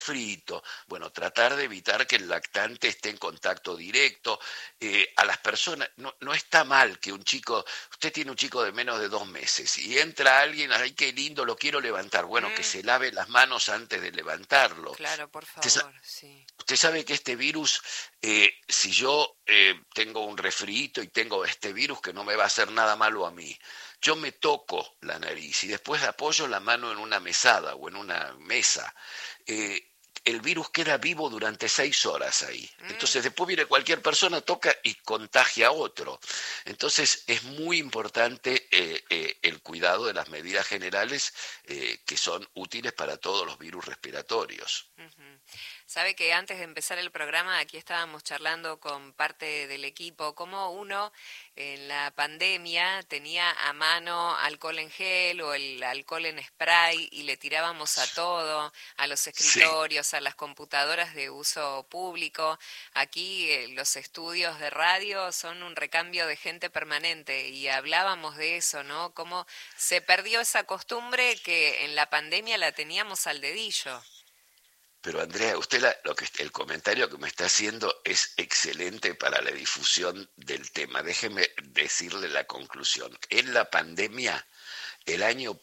frito. Bueno, tratar de evitar que el lactante esté en contacto directo. A las personas, no está mal que un chico, usted tiene un chico de menos de 2 meses y entra alguien, ay, qué lindo, lo quiero levantar. Bueno, que Mm, se lave las manos antes de levantarlo. claro, por Usted, sa- favor, sí. usted sabe que este virus, si yo tengo un resfriito y tengo este virus, que no me va a hacer nada malo a mí. Yo me toco la nariz y después apoyo la mano en una mesada o en una mesa. eh, el virus queda vivo durante 6 horas ahí. Mm, Entonces después viene cualquier persona, toca y contagia a otro. Entonces es muy importante el cuidado de las medidas generales que son útiles para todos los virus respiratorios. ujú. Sabe que antes de empezar el programa aquí estábamos charlando con parte del equipo, cómo uno en la pandemia tenía a mano alcohol en gel o el alcohol en spray y le tirábamos a todo, a los Sí, escritorios, a las computadoras de uso público. Aquí los estudios de radio son un recambio de gente permanente y hablábamos de eso, ¿no? Cómo se perdió esa costumbre que en la pandemia la teníamos al dedillo. pero Andrea, usted el comentario que me está haciendo es excelente para la difusión del tema. Déjeme decirle la conclusión. En la pandemia, el año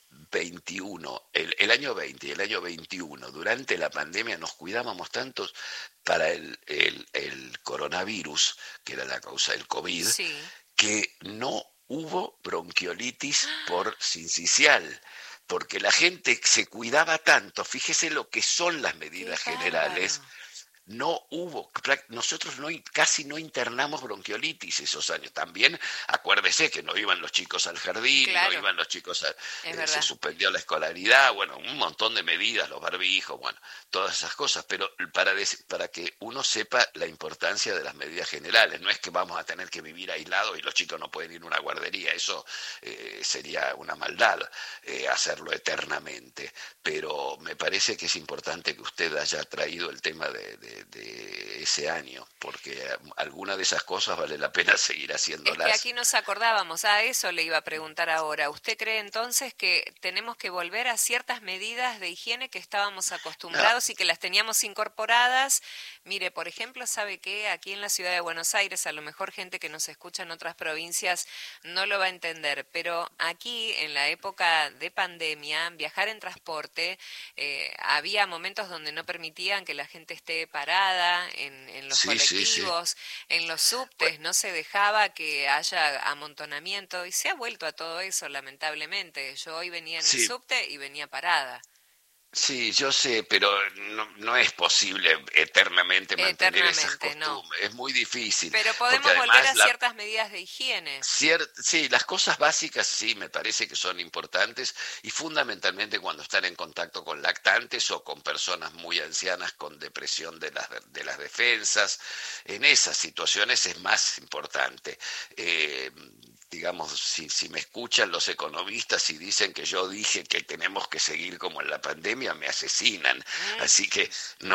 21, el año 20 y el año 21, durante la pandemia nos cuidábamos tantos para el coronavirus, que era la causa del COVID, Sí. que no hubo bronquiolitis por sincicial, porque la gente se cuidaba tanto. Fíjese lo que son las Qué medidas bárbaro. generales. No hubo, nosotros casi no internamos bronquiolitis esos años. También acuérdese que no iban los chicos al jardín y no Claro, iban los chicos es se verdad. suspendió la escolaridad, bueno, un montón de medidas, los barbijos, bueno, todas esas cosas, pero para que uno sepa la importancia de las medidas generales, no es que vamos a tener que vivir aislados y los chicos no pueden ir a una guardería, eso sería una maldad hacerlo eternamente, pero me parece que es importante que usted haya traído el tema de ese año, porque alguna de esas cosas vale la pena seguir Es que haciéndolas. aquí nos acordábamos, a eso le iba a preguntar ahora. ¿Usted cree entonces que tenemos que volver a ciertas medidas de higiene que estábamos No, acostumbrados y que las teníamos incorporadas? Mire, por ejemplo, ¿sabe qué? Aquí en la ciudad de Buenos Aires, a lo mejor gente que nos escucha en otras provincias no lo va a entender, pero aquí en la época de pandemia, viajar en transporte, había momentos donde no permitían que la gente esté parada en los sí, sí, sí. colectivos, en los Bueno, subtes, no se dejaba que haya amontonamiento y se ha vuelto a todo eso, lamentablemente. Yo hoy venía en el sí, subte y venía parada, sí, yo sé, pero no es posible eternamente mantener esas eternamente, no. costumbres. Es muy difícil, Pero porque podemos volver además a ciertas medidas de higiene. sí, las cosas básicas sí me parece que son importantes y fundamentalmente cuando están en contacto con lactantes o con personas muy ancianas con depresión de las defensas. En esas situaciones es más importante. Eh, digamos, si me escuchan los economistas y dicen que yo dije que tenemos que seguir como en la pandemia, me asesinan. Mm, Así que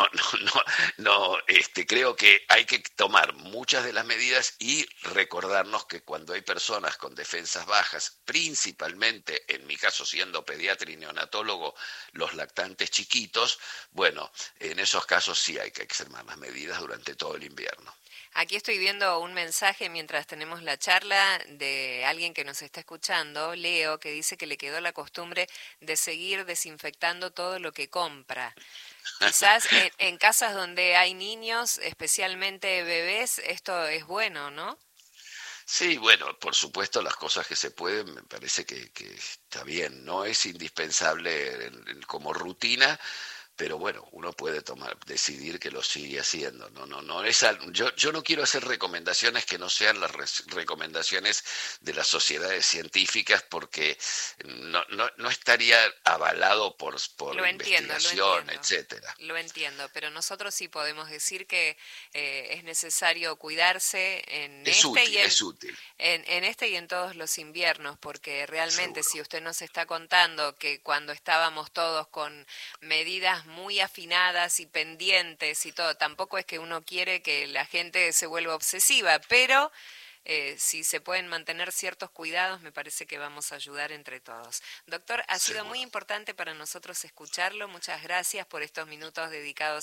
creo que hay que tomar muchas de las medidas y recordarnos que cuando hay personas con defensas bajas, principalmente, en mi caso siendo pediatra y neonatólogo, los lactantes chiquitos, bueno, en esos casos sí hay que extremar las medidas durante todo el invierno. Aquí estoy viendo un mensaje mientras tenemos la charla de alguien que nos está escuchando, Leo, que dice que le quedó la costumbre de seguir desinfectando todo lo que compra. Quizás en casas donde hay niños, especialmente bebés, esto es bueno, ¿no? Sí, bueno, por supuesto las cosas que se pueden, me parece que está bien, no es indispensable como rutina, pero bueno, uno puede decidir que lo sigue haciendo. No es yo no quiero hacer recomendaciones que no sean las recomendaciones de las sociedades científicas porque no estaría avalado por Lo entiendo, lo investigación, entiendo. etcétera. Lo entiendo, pero nosotros sí podemos decir que es necesario cuidarse Es útil, es útil, en este y en todos los inviernos, porque realmente seguro. si usted nos está contando que cuando estábamos todos con medidas muy afinadas y pendientes y todo, tampoco es que uno quiere que la gente se vuelva obsesiva, pero si se pueden mantener ciertos cuidados, me parece que vamos a ayudar entre todos. Doctor, ha sido muy Seguro. importante para nosotros escucharlo. Muchas gracias por estos minutos dedicados